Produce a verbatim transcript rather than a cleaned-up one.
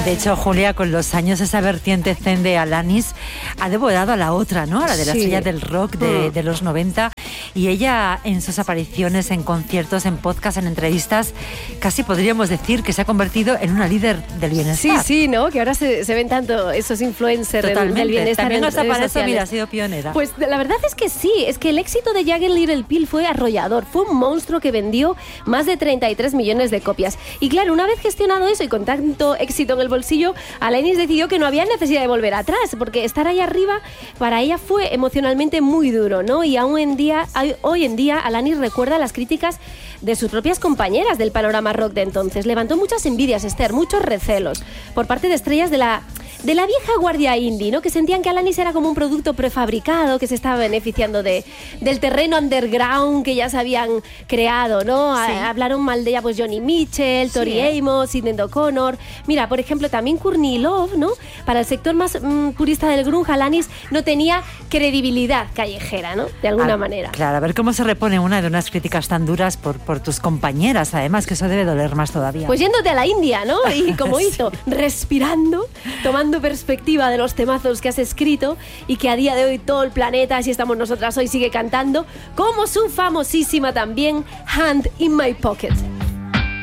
De hecho, Julia, con los años esa vertiente zen de Alanis ha devorado a la otra, ¿no? A la de la sí. estrella del rock de, de los noventa. Y ella, en sus apariciones, en conciertos, en podcast, en entrevistas, casi podríamos decir que se ha convertido en una líder del bienestar. Sí, sí, ¿no? Que ahora se, se ven tanto esos influencers Totalmente. del bienestar. También en hasta redes para eso, sociales. mira, ha sido pionera. Pues la verdad es que sí, es que el éxito de Jagged Little Pill fue arrollador. Fue un monstruo que vendió más de treinta y tres millones de copias. Y claro, una vez gestionado eso y con tanto éxito en el bolsillo, Alanis decidió que no había necesidad de volver atrás, porque estar ahí arriba para ella fue emocionalmente muy duro, ¿no? Y aún en día, hoy en día, Alanis recuerda las críticas de sus propias compañeras del panorama rock de entonces. Levantó muchas envidias, Esther, muchos recelos por parte de estrellas de la... de la vieja guardia indie, ¿no? Que sentían que Alanis era como un producto prefabricado, que se estaba beneficiando de, del terreno underground que ya se habían creado, ¿no? Sí. A, hablaron mal de ella pues Johnny Mitchell, Tori sí, ¿eh? Amos, Sinéad O'Connor. Mira, por ejemplo, también Courtney Love, ¿no? Para el sector más mmm, purista del grunge, Alanis no tenía credibilidad callejera, ¿no? De alguna a, manera. Claro, a ver cómo se repone una de unas críticas tan duras por, por tus compañeras, además, que eso debe doler más todavía. Pues yéndote a la India, ¿no? Y como hizo, sí. respirando, tomando perspectiva de los temazos que has escrito y que a día de hoy todo el planeta, así estamos nosotras hoy, sigue cantando, como su famosísima también Hand in My Pocket.